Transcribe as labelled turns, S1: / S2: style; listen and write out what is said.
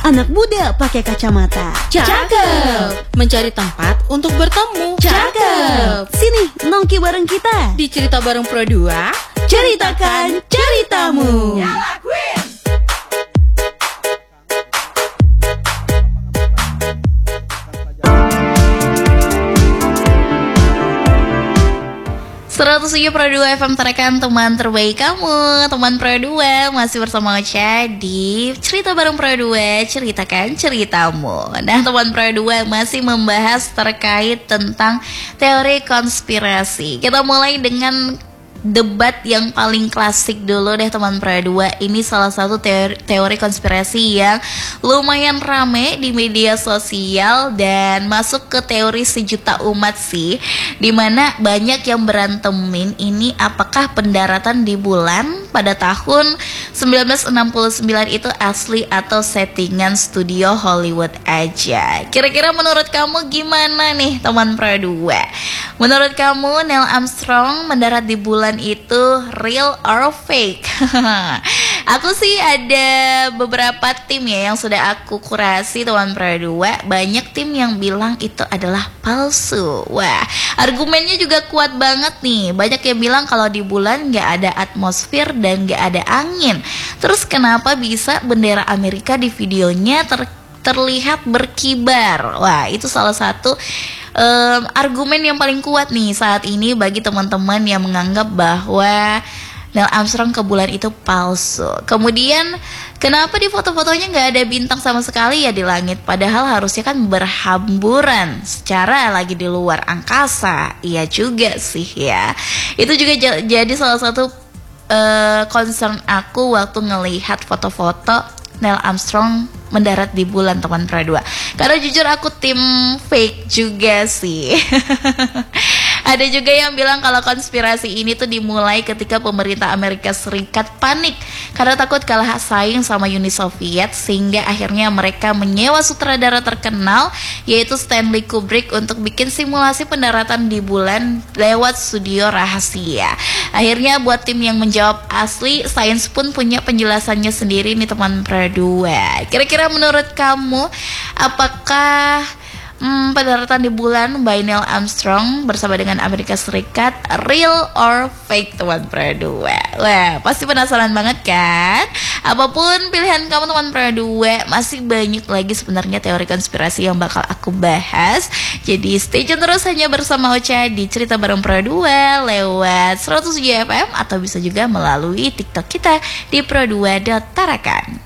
S1: Anak muda pakai kacamata.
S2: Cakep. Mencari tempat untuk bertemu.
S1: Cakep. Sini, nongki bareng kita.
S2: Di Cerita Bareng Pro 2,
S1: ceritakan ceritamu.
S2: Yalla Queen. Pro 2 FM terekan teman terbaik kamu. Teman Pro 2 masih bersama Ocha di Cerita Bareng Pro 2, ceritakan ceritamu. Nah, teman Pro 2 masih membahas terkait tentang teori konspirasi. Kita mulai dengan debat yang paling klasik dulu deh teman Pro 2. Ini salah satu teori konspirasi yang lumayan rame di media sosial dan masuk ke teori sejuta umat sih, dimana banyak yang berantemin ini apakah pendaratan di bulan pada tahun 1969 itu asli atau settingan studio Hollywood aja. Kira-kira menurut kamu gimana nih teman Pro 2? Menurut kamu Neil Armstrong mendarat di bulan itu real or fake? Aku sih ada beberapa tim ya yang sudah aku kurasi teman Pro 2. Banyak tim yang bilang itu adalah palsu. Wah, argumennya juga kuat banget nih. Banyak yang bilang kalau di bulan gak ada atmosfer dan gak ada angin. Terus kenapa bisa bendera Amerika di videonya terlihat berkibar? Wah, itu salah satu argumen yang paling kuat nih saat ini bagi teman-teman yang menganggap bahwa Neil Armstrong ke bulan itu palsu. Kemudian kenapa di foto-fotonya nggak ada bintang sama sekali ya di langit, padahal harusnya kan berhamburan secara lagi di luar angkasa. Iya juga sih ya. Itu juga jadi salah satu concern aku waktu ngelihat foto-foto Neil Armstrong mendarat di bulan teman Pro 2. Karena jujur aku tim fake juga sih. Ada juga yang bilang kalau konspirasi ini tuh dimulai ketika pemerintah Amerika Serikat panik karena takut kalah saing sama Uni Soviet, sehingga akhirnya mereka menyewa sutradara terkenal yaitu Stanley Kubrick untuk bikin simulasi pendaratan di bulan lewat studio rahasia. Akhirnya buat tim yang menjawab asli, sains pun punya penjelasannya sendiri nih teman Pro 2. Kira-kira menurut kamu apakah pendaratan di bulan by Neil Armstrong bersama dengan Amerika Serikat real or fake teman Pro 2? Wah, pasti penasaran banget kan? Apapun pilihan kamu teman Pro 2, masih banyak lagi sebenarnya teori konspirasi yang bakal aku bahas. Jadi stay tune terus hanya bersama Ocha di Cerita Bareng Pro 2 lewat 107 FM atau bisa juga melalui TikTok kita di pro2.tarakan.